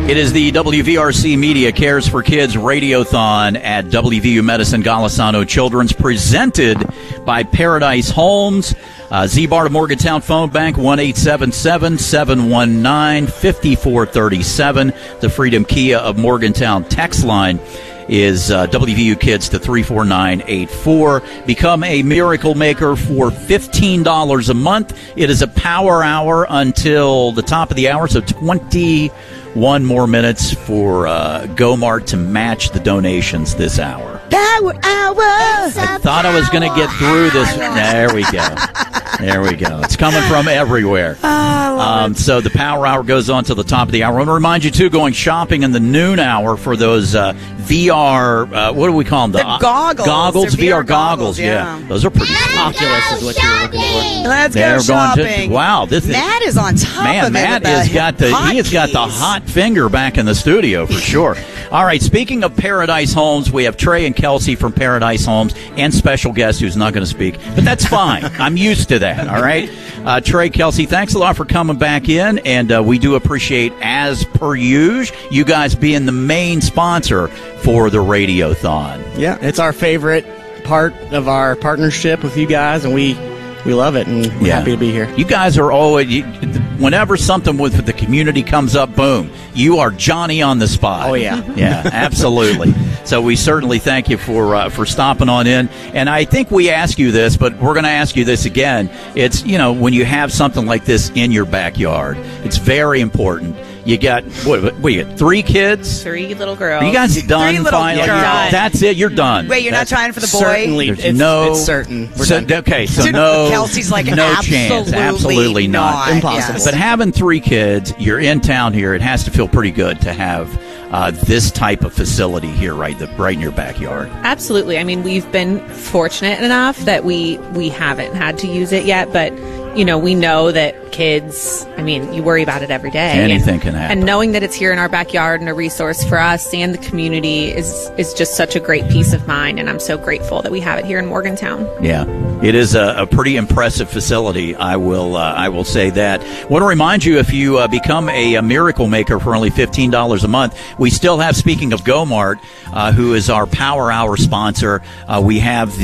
It is the WVRC Media Cares for Kids Radiothon at WVU Medicine Golisano Children's, presented by Paradise Homes. Z-Bar to Morgantown phone bank, 1-877-719-5437. The Freedom Kia of Morgantown text line is WVU Kids to 34984. Become a miracle maker for $15 a month. It is a power hour until the top of the hour, so 21 more minutes for GoMart to match the donations this hour. Power hour! I thought I was going to get through this. There we go. There we go. It's coming from everywhere. So the power hour goes on to the top of the hour. I want to remind you, too, going shopping in the noon hour for those VR, what do we call them? The goggles. VR goggles, yeah. Those are pretty Oculus is what you were looking for. Let's go shopping. Wow. Matt is on top of it. Matt has got the hot finger back in the studio for sure. All right, speaking of Paradise Homes, we have Trey and Kelsey from Paradise Homes and special guest who's not going to speak, but that's fine. I'm used to that, all right? Trey, Kelsey, thanks a lot for coming back in, and we do appreciate, as per usual, you guys being the main sponsor for the Radiothon. Yeah, it's our favorite part of our partnership with you guys, and we love it, and we're happy to be here. You guys are always, whenever something with the community comes up, boom, you are Johnny on the spot. Oh, yeah. Yeah, absolutely. So we certainly thank you for stopping on in. And I think we ask you this, but we're going to ask you this again. It's, when you have something like this in your backyard, it's very important. You got, what you got, 3 kids? 3 little girls. Are you guys done? 3 little finally? girls. That's it. You're done. Wait, you're not trying for the boy? Certainly. It's certain. We're done. Okay, so no. Kelsey's like, no chance. Absolutely not. Impossible. Yes. But having 3 kids, you're in town here. It has to feel pretty good to have this type of facility here, right in your backyard. Absolutely. I mean, we've been fortunate enough that we haven't had to use it yet, but we know that kids, you worry about it every day. Anything can happen. And knowing that it's here in our backyard and a resource for us and the community is just such a great peace of mind. And I'm so grateful that we have it here in Morgantown. Yeah, it is a pretty impressive facility. I will say that. I want to remind you, if you become a miracle maker for only $15 a month, we still have, speaking of GoMart, who is our Power Hour sponsor, we have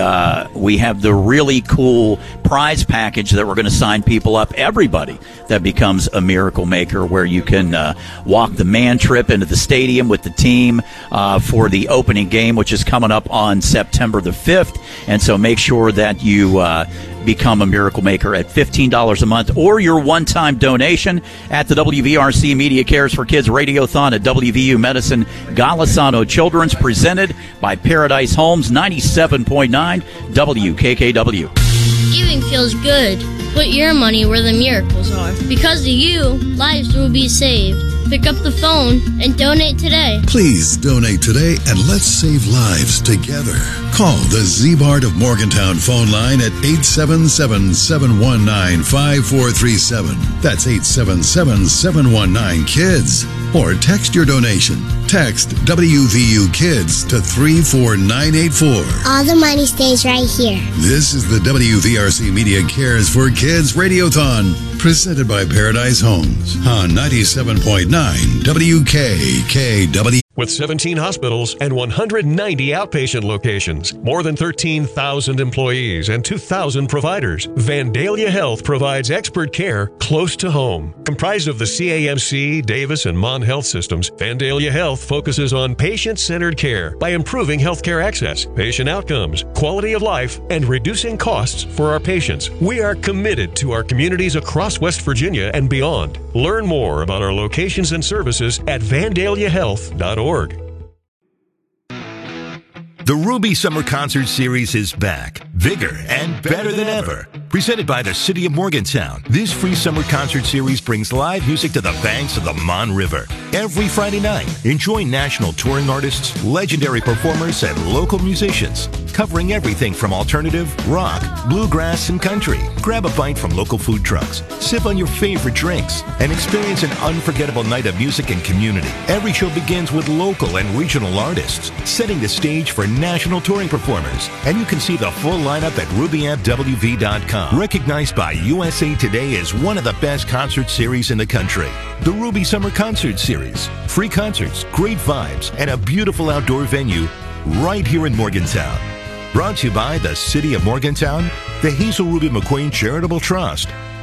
the really cool prize package that we're going to sign people up, everybody that becomes a miracle maker, where you can walk the man trip into the stadium with the team for the opening game, which is coming up on September the 5th. And so make sure that you become a miracle maker at $15 a month, or your one-time donation at the WVRC Media Cares for Kids Radiothon at WVU Medicine Golisano Children's, presented by Paradise Homes, 97.9 WKKW. Giving feels good. Put your money where the miracles are. Because of you, lives will be saved. Pick up the phone and donate today. Please donate today, and let's save lives together. Call the Z-Bart of Morgantown phone line at 877-719-5437. That's 877-719-KIDS. Or text your donation. Text WVU Kids to 34984. All the money stays right here. This is the WVRC Media Cares for Kids Radiothon, presented by Paradise Homes on 97.9 WKKW. With 17 hospitals and 190 outpatient locations, more than 13,000 employees, and 2,000 providers, Vandalia Health provides expert care close to home. Comprised of the CAMC, Davis, and Mon Health systems, Vandalia Health focuses on patient-centered care by improving healthcare access, patient outcomes, quality of life, and reducing costs for our patients. We are committed to our communities across West Virginia and beyond. Learn more about our locations and services at vandaliahealth.org. The Ruby Summer Concert Series is back, bigger and better than ever. Presented by the City of Morgantown, this free summer concert series brings live music to the banks of the Mon River. Every Friday night, enjoy national touring artists, legendary performers, and local musicians, covering everything from alternative, rock, bluegrass, and country. Grab a bite from local food trucks, sip on your favorite drinks, and experience an unforgettable night of music and community. Every show begins with local and regional artists, setting the stage for national touring performers. And you can see the full lineup at RubyFWV.com. Recognized by USA Today as one of the best concert series in the country. The Ruby Summer Concert Series. Free concerts, great vibes, and a beautiful outdoor venue right here in Morgantown. Brought to you by the City of Morgantown, the Hazel Ruby McQueen Charitable Trust,